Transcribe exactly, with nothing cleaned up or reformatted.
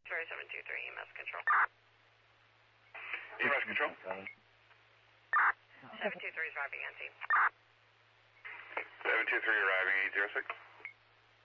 Sorry, seven two three, E M S control. E M S control. seven two three is arriving on scene. seven two three arriving, eight zero six.